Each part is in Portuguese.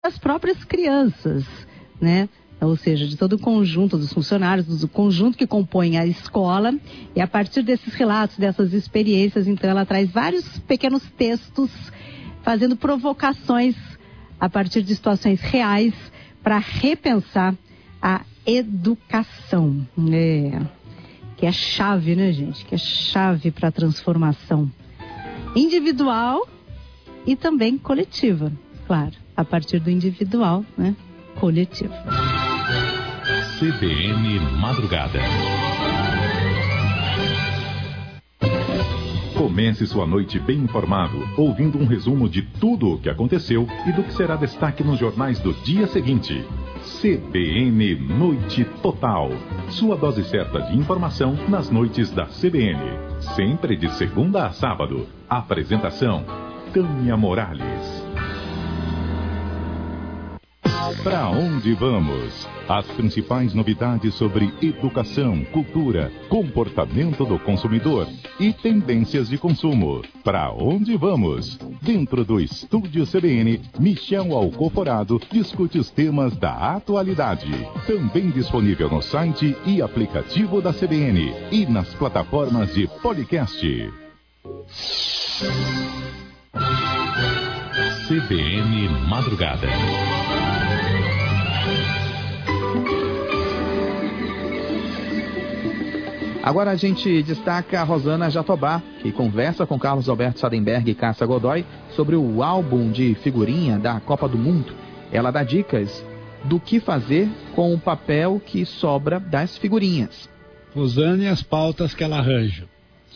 das próprias crianças, né? Ou seja, de todo o conjunto dos funcionários, do conjunto que compõe a escola. E a partir desses relatos, dessas experiências, então ela traz vários pequenos textos, fazendo provocações a partir de situações reais para repensar a educação. Que é chave, né, gente? Que é chave para a transformação individual e também coletiva, claro, a partir do individual, né? Coletivo. CBN Madrugada. Comece sua noite bem informado, ouvindo um resumo de tudo o que aconteceu e do que será destaque nos jornais do dia seguinte. CBN Noite Total. Sua dose certa de informação nas noites da CBN. Sempre de segunda a sábado. Apresentação: Tânia Morales. Para onde vamos? As principais novidades sobre educação, cultura, comportamento do consumidor e tendências de consumo. Para onde vamos? Dentro do Estúdio CBN, Michel Alcoforado discute os temas da atualidade. Também disponível no site e aplicativo da CBN e nas plataformas de podcast. CBN Madrugada. Agora a gente destaca a Rosana Jatobá, que conversa com Carlos Alberto Sadenberg e Cássia Godoy sobre o álbum de figurinha da Copa do Mundo. Ela dá dicas do que fazer com o papel que sobra das figurinhas. Rosana e as pautas que ela arranja.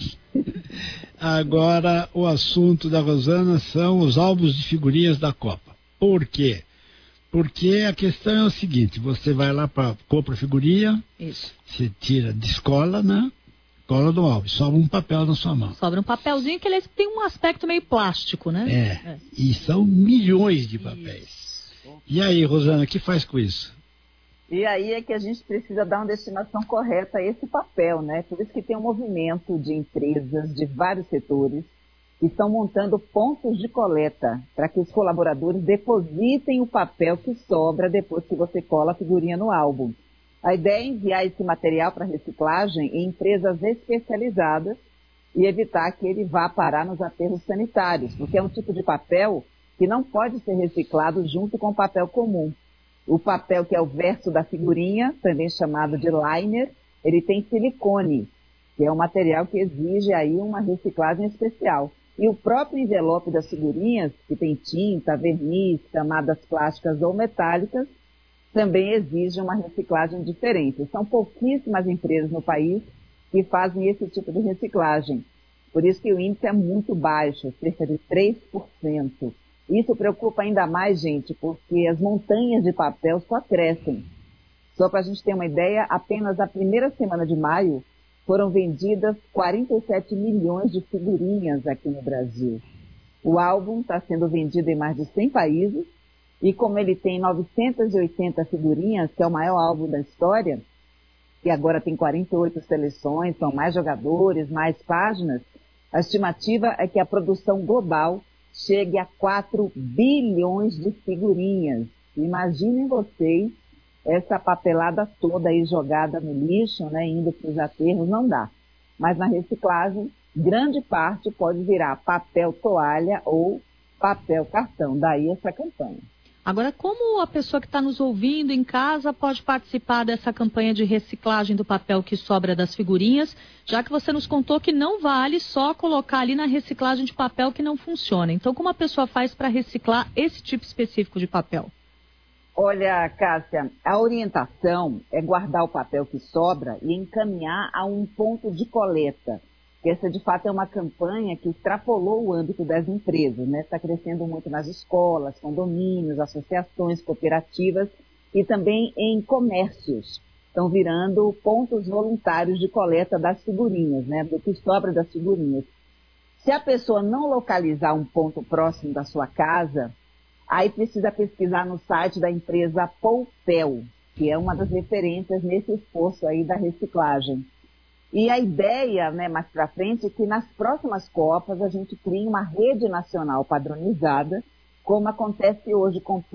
Agora, o assunto da Rosana são os álbuns de figurinhas da Copa. Por quê? Porque a questão é o seguinte: você vai lá para compra figurinha, isso. Você tira, descola, né? Cola do álbum, sobra um papel na sua mão. Sobra um papelzinho que ele tem um aspecto meio plástico, né? E são milhões de papéis. Isso. E aí, Rosana, o que faz com isso? E aí é que a gente precisa dar uma destinação correta a esse papel, né? Por isso que tem um movimento de empresas de vários setores que estão montando pontos de coleta para que os colaboradores depositem o papel que sobra depois que você cola a figurinha no álbum. A ideia é enviar esse material para reciclagem em empresas especializadas e evitar que ele vá parar nos aterros sanitários, porque é um tipo de papel que não pode ser reciclado junto com o papel comum. O papel que é o verso da figurinha, também chamado de liner, ele tem silicone, que é um material que exige aí uma reciclagem especial. E o próprio envelope das figurinhas, que tem tinta, verniz, camadas plásticas ou metálicas, também exige uma reciclagem diferente. São pouquíssimas empresas no país que fazem esse tipo de reciclagem. Por isso que o índice é muito baixo, cerca de 3%. Isso preocupa ainda mais, gente, porque as montanhas de papel só crescem. Só para a gente ter uma ideia, apenas na primeira semana de maio, foram vendidas 47 milhões de figurinhas aqui no Brasil. O álbum está sendo vendido em mais de 100 países e como ele tem 980 figurinhas, que é o maior álbum da história, que agora tem 48 seleções, são mais jogadores, mais páginas, a estimativa é que a produção global chegue a 4 bilhões de figurinhas. Imaginem vocês essa papelada toda aí jogada no lixo, né, indo para os aterros, não dá. Mas na reciclagem, grande parte pode virar papel toalha ou papel cartão. Daí essa campanha. Agora, como a pessoa que está nos ouvindo em casa pode participar dessa campanha de reciclagem do papel que sobra das figurinhas, já que você nos contou que não vale só colocar ali na reciclagem de papel que não funciona. Então, como a pessoa faz para reciclar esse tipo específico de papel? Olha, Cássia, a orientação é guardar o papel que sobra e encaminhar a um ponto de coleta. Essa, de fato, é uma campanha que extrapolou o âmbito das empresas, né? Está crescendo muito nas escolas, condomínios, associações, cooperativas e também em comércios. Estão virando pontos voluntários de coleta das figurinhas, né? Do que sobra das figurinhas. Se a pessoa não localizar um ponto próximo da sua casa, aí precisa pesquisar no site da empresa Poupel, que é uma das referências nesse esforço aí da reciclagem. E a ideia, né, mais para frente, é que nas próximas Copas a gente crie uma rede nacional padronizada, como acontece hoje com